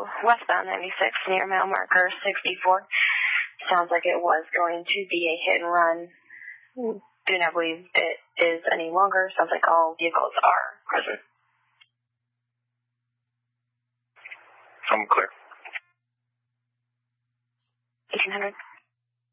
westbound 96 near mile marker 64. Sounds like it was going to be a hit and run. Do not believe it is any longer. Sounds like all vehicles are present. I'm clear. 1800.